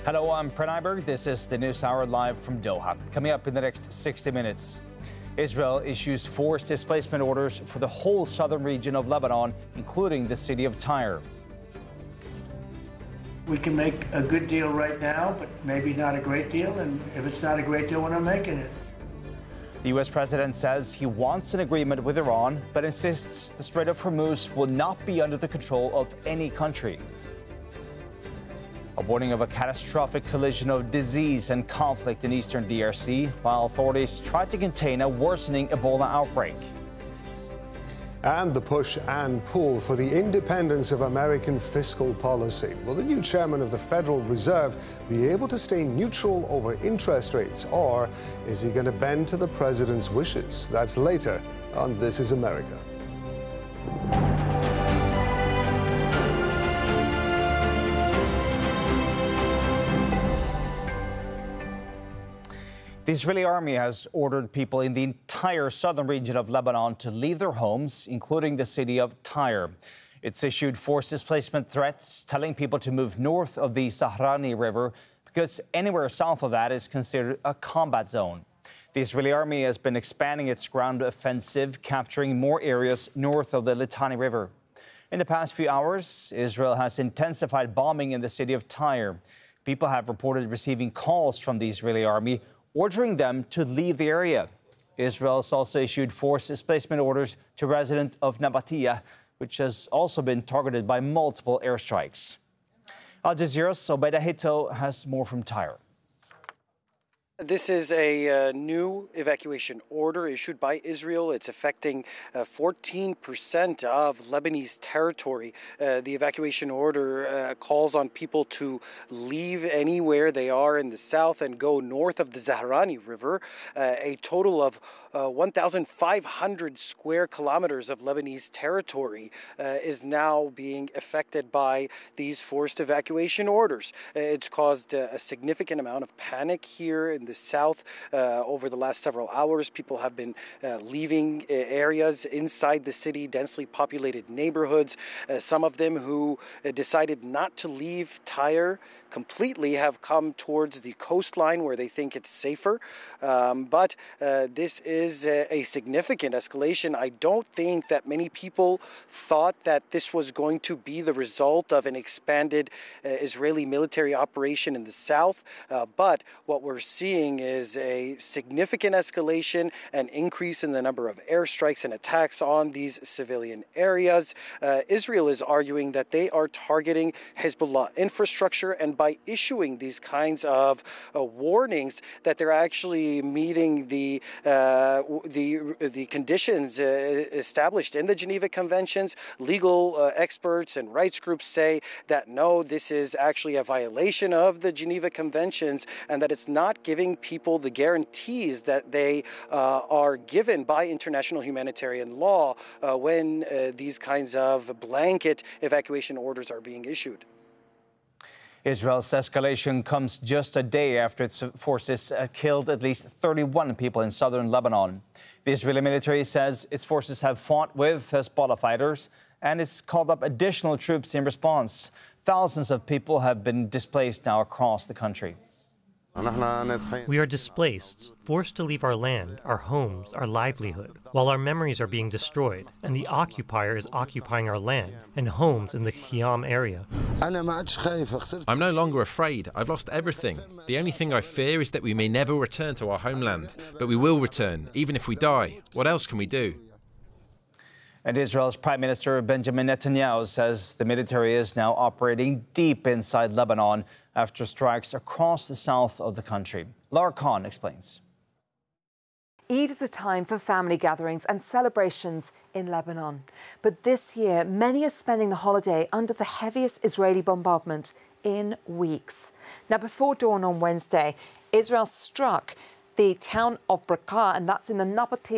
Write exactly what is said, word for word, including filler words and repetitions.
Hello, I'm Pranay Berg. This is the News Hour live from Doha. Coming up in the next sixty minutes, Israel issues forced displacement orders for the whole southern region of Lebanon, including the city of Tyre. We can make a good deal right now, but maybe not a great deal. And if it's not a great deal, we're not making it. The U S president says he wants an agreement with Iran, but insists the Strait of Hormuz will not be under the control of any country. A warning of a catastrophic collision of disease and conflict in eastern D R C, while authorities try to contain a worsening Ebola outbreak. And the push and pull for the independence of American fiscal policy. Will the new chairman of the Federal Reserve be able to stay neutral over interest rates, or is he going to bend to the president's wishes? That's later on This Is America. The Israeli army has ordered people in the entire southern region of Lebanon to leave their homes, including the city of Tyre. It's issued forced displacement threats, telling people to move north of the Zahrani River because anywhere south of that is considered a combat zone. The Israeli army has been expanding its ground offensive, capturing more areas north of the Litani River. In the past few hours, Israel has intensified bombing in the city of Tyre. People have reported receiving calls from the Israeli army ordering them to leave the area. Israel has also issued forced displacement orders to residents of Nabatea, which has also been targeted by multiple airstrikes. Al Jazeera's Obaida Hito has more from Tyre. This is a uh, new evacuation order issued by Israel. It's affecting uh, fourteen percent of Lebanese territory. Uh, the evacuation order uh, calls on people to leave anywhere they are in the south and go north of the Zahrani River. Uh, a total of uh, one thousand five hundred square kilometers of Lebanese territory uh, is now being affected by these forced evacuation orders. Uh, it's caused uh, a significant amount of panic here in the south. Uh, over the last several hours, people have been uh, leaving uh, areas inside the city, densely populated neighborhoods. Uh, some of them who uh, decided not to leave Tyre completely have come towards the coastline where they think it's safer. Um, but uh, this is a, a significant escalation. I don't think that many people thought that this was going to be the result of an expanded uh, Israeli military operation in the south. Uh, but what we're seeing is a significant escalation, an increase in the number of airstrikes and attacks on these civilian areas. Uh, Israel is arguing that they are targeting Hezbollah infrastructure, and by issuing these kinds of uh, warnings, that they're actually meeting the uh, the the conditions uh, established in the Geneva Conventions. Legal uh, experts and rights groups say that no, this is actually a violation of the Geneva Conventions, and that it's not giving people the guarantees that they uh, are given by international humanitarian law uh, when uh, these kinds of blanket evacuation orders are being issued. Israel's escalation comes just a day after its forces killed at least thirty-one people in southern Lebanon. The Israeli military says its forces have fought with Hezbollah fighters, and it's called up additional troops in response. Thousands of people have been displaced now across the country. We are displaced, forced to leave our land, our homes, our livelihood, while our memories are being destroyed, and the occupier is occupying our land and homes in the Khiam area. I'm no longer afraid. I've lost everything. The only thing I fear is that we may never return to our homeland, but we will return, even if we die. What else can we do? And Israel's Prime Minister Benjamin Netanyahu says the military is now operating deep inside Lebanon after strikes across the south of the country. Laura Khan explains. Eid is a time for family gatherings and celebrations in Lebanon. But this year, many are spending the holiday under the heaviest Israeli bombardment in weeks. Now, before dawn on Wednesday, Israel struck the town of Bekaa, and that's in the Nabatea